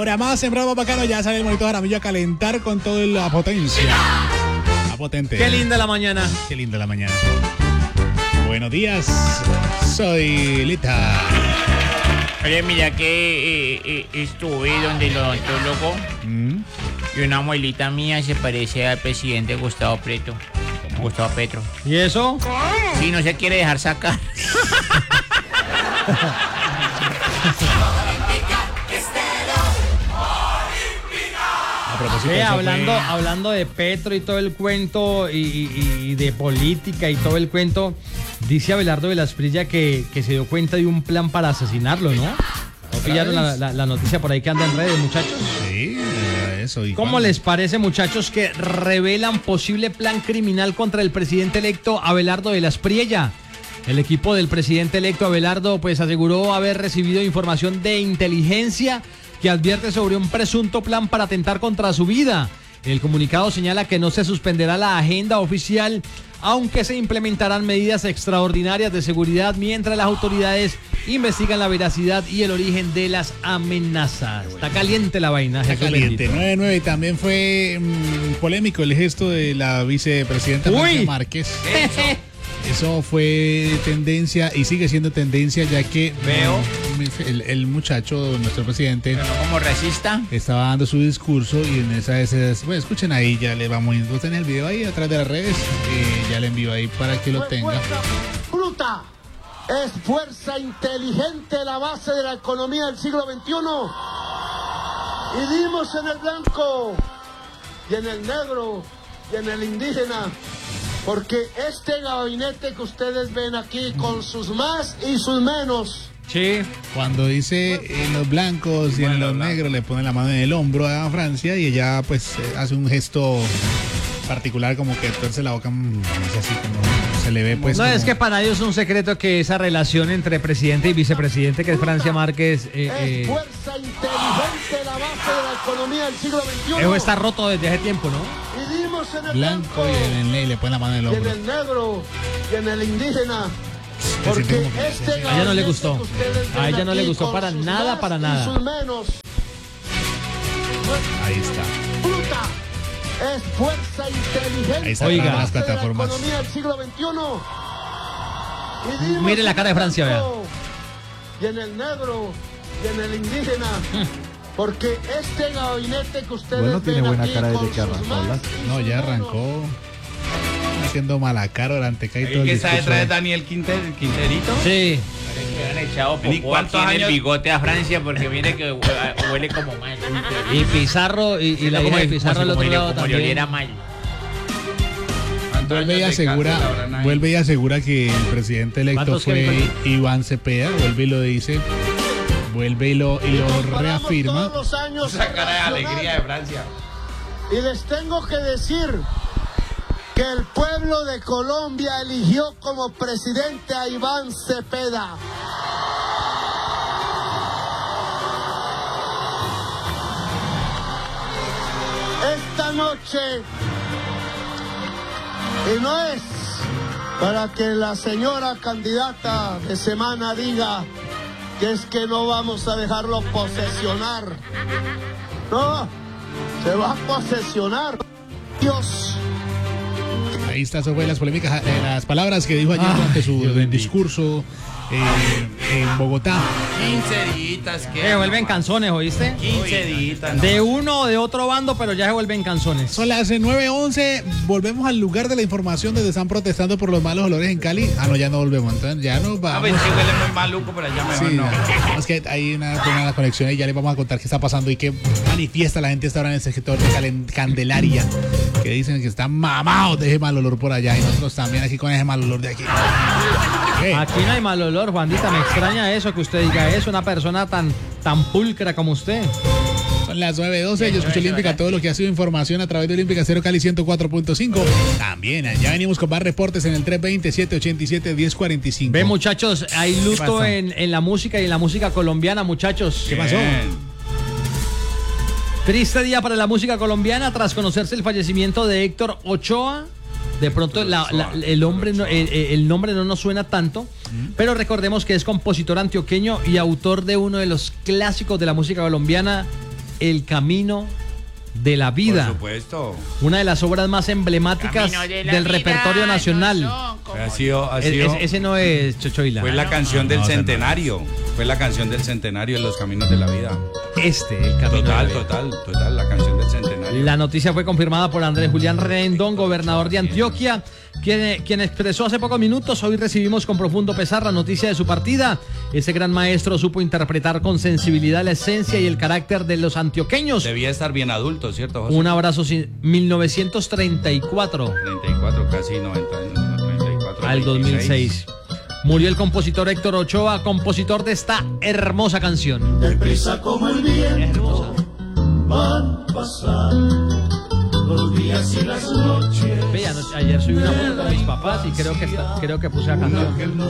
Ahora más sembrado bacano, ya sale el monito Jaramillo a calentar con toda la potencia. La potente. Qué linda la mañana. Qué linda la mañana. Buenos días, soy Lita. Oye, mira que estuve donde el odontólogo y una abuelita mía se parece al presidente Gustavo Petro. Gustavo Petro. ¿Y eso? Sí, no se quiere dejar sacar. Hablando de Petro y todo el cuento y de política y todo el cuento, dice Abelardo de la Espriella que se dio cuenta de un plan para asesinarlo, ¿no? ¿Pillaron la noticia por ahí que anda en redes, muchachos? Sí, eso. ¿Cómo les parece, muchachos, que revelan posible plan criminal contra el presidente electo Abelardo de la Espriella? El equipo del presidente electo Abelardo pues aseguró haber recibido información de inteligencia que advierte sobre un presunto plan para atentar contra su vida. El comunicado señala que no se suspenderá la agenda oficial, aunque se implementarán medidas extraordinarias de seguridad mientras las autoridades investigan la veracidad y el origen de las amenazas. Está caliente la vaina. Está caliente. 9-9. Y también fue polémico el gesto de la vicepresidenta Francia Márquez. Eso fue tendencia y sigue siendo tendencia, ya que el muchacho, nuestro presidente, pero no como racista, estaba dando su discurso y en esas, bueno, escuchen ahí, ya le vamos a tener el video ahí atrás de las redes, ya le envío ahí para que lo tenga. Fruta es fuerza inteligente, la base de la economía del siglo XXI. Y dimos en el blanco y en el negro y en el indígena. Porque este gabinete que ustedes ven aquí con sus más y sus menos. Sí. Cuando dice en los blancos y en los negros le pone la mano en el hombro a Francia y ella pues hace un gesto particular como que tuerce la boca, es así como se le ve pues. No, como... es que para ellos es un secreto que esa relación entre presidente y vicepresidente, que es Francia Márquez, es fuerza inteligente, la base de la economía del siglo XXI. Eso está roto desde hace tiempo, ¿no? Y dimos en el blanco y en el negro le pone la mano en el hombro. Y en el negro y en el indígena. Porque a ella no le gustó. A ella no le gustó para nada, para nada. Ahí está. Fruta es fuerza inteligente. Ahí está. Oiga, las plataformas. La economía del siglo XXI. Mire la cara de Francia, vea. Y en el negro y en el indígena. Porque este gabinete que ustedes bueno, tiene ven buena aquí cara desde con que arrancó. No, ya arrancó haciendo mala cara durante todo el que está detrás de Daniel Quinterito. Sí. Le han echado popó aquí en el bigote a Francia porque mire que huele como mal. Y Pizarro y la hija de Pizarro al otro lado también. Oliera mal. Vuelve y asegura que el presidente electo fue Iván Cepeda, vuelve y lo dice. Vuelve y lo reafirma. Esa cara de alegría de Francia. Y les tengo que decir que el pueblo de Colombia eligió como presidente a Iván Cepeda. Esta noche, y no es para que la señora candidata de semana diga que es que no vamos a dejarlo posesionar. No, se va a posesionar. Dios. Ahí está sobre las polémicas, las palabras que dijo ayer durante su discurso en Bogotá. 15 días que vuelven canzones, ¿oíste? 15 días. De uno o de otro bando, pero ya se vuelven canzones. Son las 9:11. Volvemos al lugar de la información donde están protestando por los malos olores en Cali. No, ya no volvemos. Entonces ya nos vamos. A ver si huele muy maluco, pero ya mejor no. Es que hay una conexión y ya les vamos a contar qué está pasando y qué manifiesta la gente hasta ahora en el sector de Candelaria, que dicen que están mamados de ese mal olor por allá y nosotros también aquí con ese mal olor de aquí. ¿Qué? Aquí no hay mal olor, Juanita. Me extraña eso, que usted diga eso. Una persona tan pulcra como usted. Son las 9:12. Yo escucho Olímpica, todo lo que ha sido información a través de Olímpica 0 Cali 104.5. También, ya venimos con más reportes en el 320-787-1045. Ve, muchachos, hay luto en la música y en la música colombiana, muchachos. ¿Qué pasó? Triste día para la música colombiana tras conocerse el fallecimiento de Héctor Ochoa. De pronto el nombre no nos suena tanto, pero recordemos que es compositor antioqueño y autor de uno de los clásicos de la música colombiana, El Camino de la Vida. Por supuesto. Una de las obras más emblemáticas Camino de la del vida, repertorio nacional. no son como- Ha sido, Ese no es Chochoila. fue la canción del no, centenario. Fue la canción del centenario en Los Caminos de la Vida. El Camino de la Vida. Total, la canción del centenario. La noticia fue confirmada por Andrés Julián Rendón, gobernador de Antioquia, quien expresó hace pocos minutos: hoy recibimos con profundo pesar la noticia de su partida. Ese gran maestro supo interpretar con sensibilidad la esencia y el carácter de los antioqueños. Debía estar bien adulto, ¿cierto, José? Un abrazo, 1934 34, casi 90 años. 34, al 26. 2006. Murió el compositor Héctor Ochoa, compositor de esta hermosa canción. Deprisa como el viento van pasando los días y las noches. Ayer subí una foto con mis papás y creo que puse la canción.